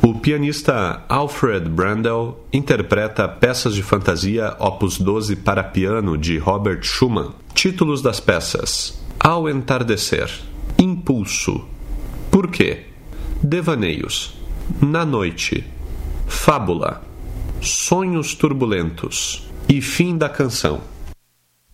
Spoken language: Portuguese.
O pianista Alfred Brendel interpreta peças de fantasia Opus 12 para piano de Robert Schumann. Títulos das peças: Ao entardecer, Impulso, Por quê? Devaneios, Na noite, Fábula, Sonhos turbulentos e Fim da canção.